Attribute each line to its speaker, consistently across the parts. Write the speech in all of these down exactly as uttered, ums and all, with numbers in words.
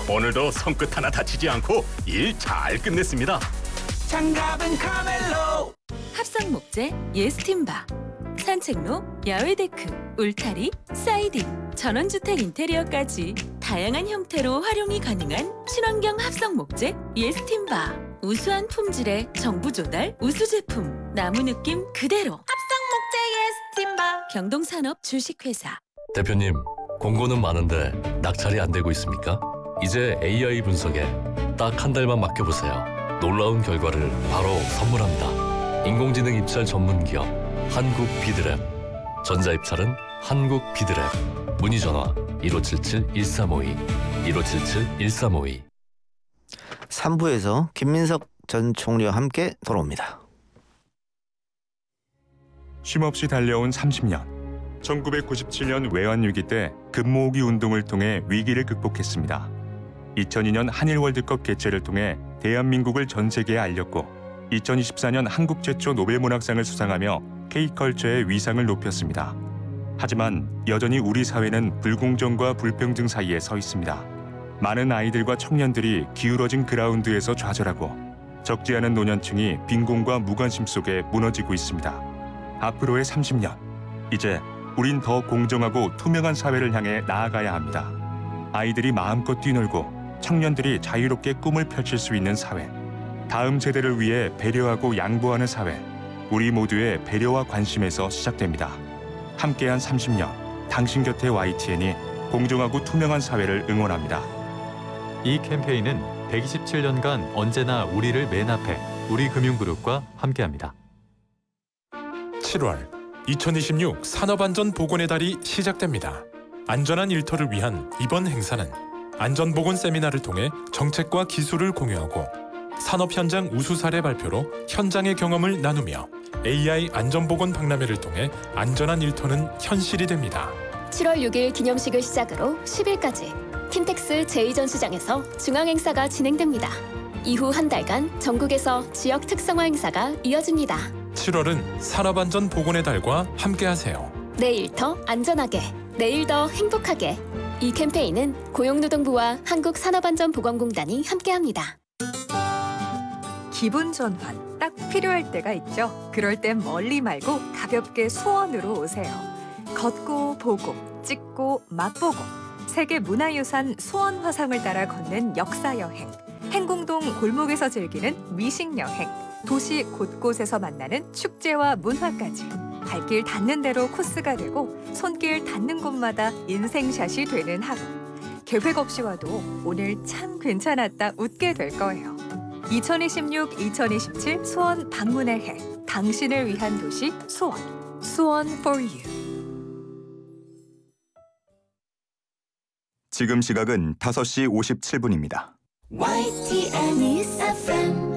Speaker 1: 오늘도 손끝 하나 다치지 않고 일 잘 끝냈습니다.
Speaker 2: 장갑은 카멜로.
Speaker 3: 합성 목재 예스팀바, 산책로, 야외 데크, 울타리, 사이딩, 전원주택 인테리어까지 다양한 형태로 활용이 가능한 친환경 합성 목재 예스팀바. 우수한 품질의 정부 조달 우수 제품, 나무 느낌 그대로. 합성 목재 예스팀바. 경동산업 주식회사.
Speaker 4: 대표님, 공고는 많은데 낙찰이 안 되고 있습니까? 이제 에이아이 분석에 딱 한 달만 맡겨보세요. 놀라운 결과를 바로 선물합니다. 인공지능 입찰 전문기업 한국 비드랩. 전자입찰은 한국 비드랩. 문의 전화 일오칠칠 일삼오이 일오칠칠 일삼오이.
Speaker 5: 삼 부에서 김민석 전 총리와 함께 돌아옵니다.
Speaker 6: 쉼없이 달려온 삼십 년. 천구백구십칠 년 외환위기 때 금모으기 운동을 통해 위기를 극복했습니다. 이천이 년 한일 월드컵 개최를 통해 대한민국을 전 세계에 알렸고 이천이십사 년 한국 최초 노벨문학상을 수상하며 K컬처의 위상을 높였습니다. 하지만 여전히 우리 사회는 불공정과 불평등 사이에 서 있습니다. 많은 아이들과 청년들이 기울어진 그라운드에서 좌절하고 적지 않은 노년층이 빈곤과 무관심 속에 무너지고 있습니다. 앞으로의 삼십 년, 이제 우린 더 공정하고 투명한 사회를 향해 나아가야 합니다. 아이들이 마음껏 뛰놀고 청년들이 자유롭게 꿈을 펼칠 수 있는 사회, 다음 세대를 위해 배려하고 양보하는 사회, 우리 모두의 배려와 관심에서 시작됩니다. 함께한 삼십 년, 당신 곁에 와이티엔이 공정하고 투명한 사회를 응원합니다.
Speaker 7: 이 캠페인은 백이십칠 년간 언제나 우리를 맨 앞에 우리금융그룹과 함께합니다.
Speaker 8: 칠월 이천이십육 산업안전보건의 달이 시작됩니다. 안전한 일터를 위한 이번 행사는 안전보건 세미나를 통해 정책과 기술을 공유하고 산업 현장 우수 사례 발표로 현장의 경험을 나누며 에이아이 안전보건 박람회를 통해 안전한 일터는 현실이 됩니다.
Speaker 9: 칠월 육일 기념식을 시작으로 십일까지 킨텍스 제이 전시장에서 중앙행사가 진행됩니다. 이후 한 달간 전국에서 지역 특성화 행사가 이어집니다.
Speaker 8: 칠월은 산업안전보건의 달과 함께하세요.
Speaker 9: 내일 더 안전하게, 내일 더 행복하게. 이 캠페인은 고용노동부와 한국산업안전보건공단이 함께합니다.
Speaker 10: 기분 전환 딱 필요할 때가 있죠. 그럴 땐 멀리 말고 가볍게 수원으로 오세요. 걷고 보고 찍고 맛보고 세계문화유산 수원 화성을 따라 걷는 역사여행, 행궁동 골목에서 즐기는 미식여행, 도시 곳곳에서 만나는 축제와 문화까지 발길 닿는 대로 코스가 되고 손길 닿는 곳마다 인생샷이 되는 하루. 계획 없이 와도 오늘 참 괜찮았다 웃게 될 거예요. 이천이십육 이천이십칠 수원 방문의 해. 당신을 위한 도시 수원. 수원 for you.
Speaker 11: 지금 시각은 다섯 시 오십칠 분입니다.
Speaker 2: 와이티엔 News 에프엠.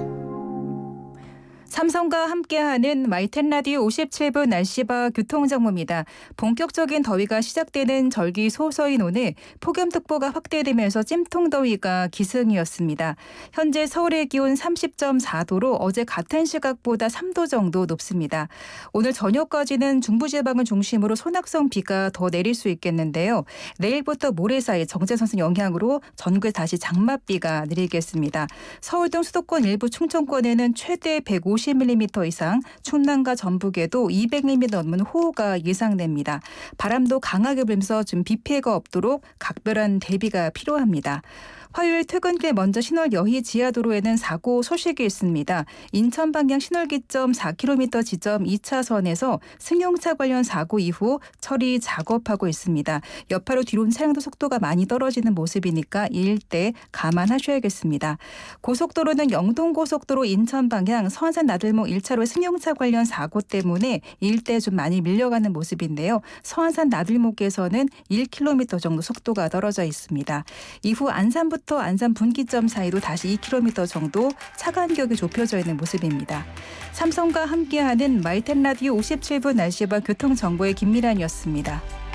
Speaker 12: 삼성과 함께하는 와이티엔 라디오 오십칠 분 날씨와 교통정보입니다. 본격적인 더위가 시작되는 절기 소서인 오늘 폭염특보가 확대되면서 찜통더위가 기승이었습니다. 현재 서울의 기온 삼십 점 사 도로 어제 같은 시각보다 삼 도 정도 높습니다. 오늘 저녁까지는 중부지방을 중심으로 소낙성 비가 더 내릴 수 있겠는데요. 내일부터 모레 사이 정제선선 영향으로 전국에 다시 장맛비가 내리겠습니다. 서울 등 수도권 일부 충청권에는 최대 백오십 밀리미터 이상, 충남과 전북에도 이백 밀리미터 넘는 호우가 예상됩니다. 바람도 강하게 불면서 좀 비 피해가 없도록 각별한 대비가 필요합니다. 화요일 퇴근길 먼저 신월 여의 지하도로에는 사고 소식이 있습니다. 인천 방향 신월기점 사 킬로미터 지점 이 차선에서 승용차 관련 사고 이후 처리 작업하고 있습니다. 여파로 뒤로는 차량도 속도가 많이 떨어지는 모습이니까 이 일대 감안하셔야겠습니다. 고속도로는 영동고속도로 인천 방향 서안산 나들목 일 차로 승용차 관련 사고 때문에 이 일대 좀 많이 밀려가는 모습인데요. 서안산 나들목에서는 일 킬로미터 정도 속도가 떨어져 있습니다. 이후 안산부터 부터 안산 분기점 사이로 다시 이 킬로미터 정도 차 간격이 좁혀져 있는 모습입니다. 삼성과 함께하는 와이티엔 라디오 오십칠 분 날씨와 교통정보의 김미란이었습니다.